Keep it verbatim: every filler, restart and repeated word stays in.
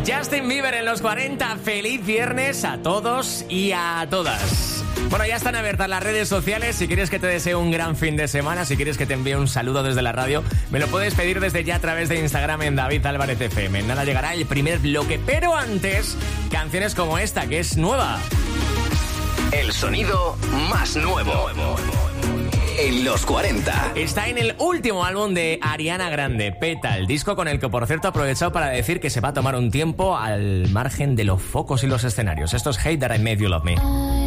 Justin Bieber en los cuarenta. Feliz viernes a todos y a todas. Bueno, ya están abiertas las redes sociales. Si quieres que te desee un gran fin de semana, si quieres que te envíe un saludo desde la radio, me lo puedes pedir desde ya a través de Instagram en David Álvarez F M. Nada, llegará el primer bloque, pero antes, canciones como esta, que es nueva. El sonido más nuevo en los cuarenta. Está en el último álbum de Ariana Grande, Petal, disco con el que, por cierto, ha aprovechado para decir que se va a tomar un tiempo al margen de los focos y los escenarios. Esto es Hate That I Made You Love Me.